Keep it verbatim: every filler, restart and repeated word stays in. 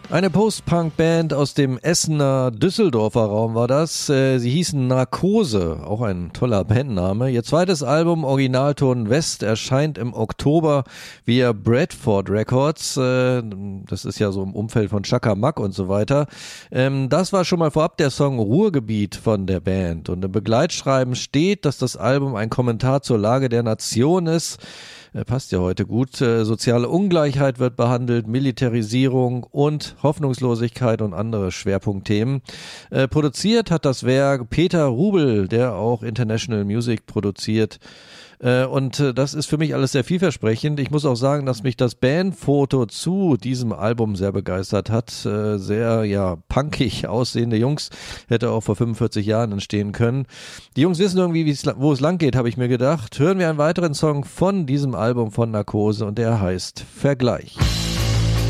Eine Post-Punk-Band aus dem Essener Düsseldorfer Raum war das. Sie hießen Narkose, auch ein toller Bandname. Ihr zweites Album Originalton West erscheint im Oktober via Bradford Records. Das ist ja so im Umfeld von Chaka Mack und so weiter. Das war schon mal vorab der Song Ruhrgebiet von der Band. Und im Begleitschreiben steht, dass das Album ein Kommentar zur Lage der Nation ist. Passt ja heute gut. Soziale Ungleichheit wird behandelt, Militarisierung und Hoffnungslosigkeit und andere Schwerpunktthemen. Äh, produziert hat das Werk Peter Rubel, der auch International Music produziert. Äh, und äh, das ist für mich alles sehr vielversprechend. Ich muss auch sagen, dass mich das Bandfoto zu diesem Album sehr begeistert hat. Äh, sehr, ja, punkig aussehende Jungs. Hätte auch vor fünfundvierzig Jahren entstehen können. Die Jungs wissen irgendwie, wo es lang geht, habe ich mir gedacht. Hören wir einen weiteren Song von diesem Album von Narkose und der heißt Vergleich.